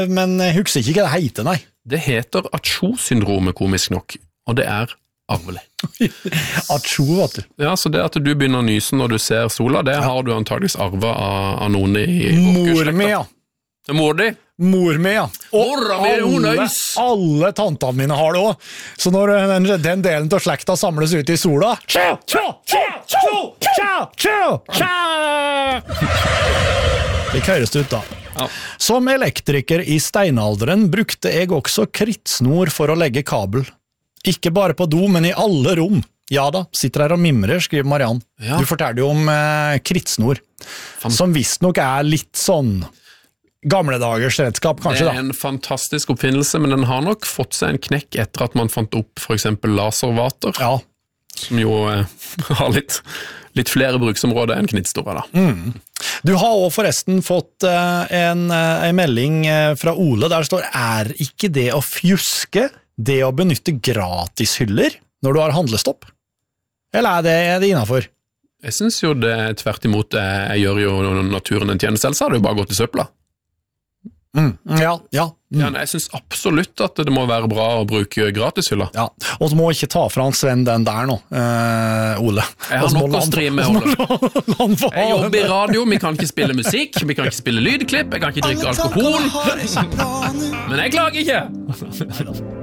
Men jeg husker ikke hva det heter, nei. Det heter Acho-syndromet, komisk nok, og det arvelig. Acho, vet du. Ja, så det at du begynner å nyse når du ser sola, det har du antageligvis arvet av noen i Mor mi, ja. Mor di? Mor mi, ja. Og alle tantene mine har det også. Så når den delen av slekta samles ut i sola, det høres ut da. Ja. Som elektriker i steinalderen brukte jeg også krittsnor for å legge kabel. Ikke bare på do, men i alle rom. Ja da, sitter her og mimrer, skriver Mariann. Ja. Du fortalte jo om krittsnor, som visst nok litt sånn gamle dagers redskap, kanskje da. Det en fantastisk oppfinnelse, men den har nok fått seg en knekk etter at man fant opp for eksempel laservater, som jo har litt flere bruksområder enn knittstore da. Du har også forresten fått en melding fra Ole, der det står, ikke det å fjuske det å benytte gratishyller når du har handlestopp? Eller er det innenfor? Jeg synes jo det tvert imot, jeg gjør jo naturen en tjeneste, ellers har det jo bare gått i søpla. Ja, jeg synes absolutt at det må være bra å bruke gratishylla. Ja, og så må ikke ta fra han Sven den der nå, Ole. Jeg har nok å stri med, Ole. Jeg jobber i radio, vi kan ikke spille musikk, vi kan ikke spille lydklipp, jeg kan ikke drikke alkohol. Men jeg klager ikke!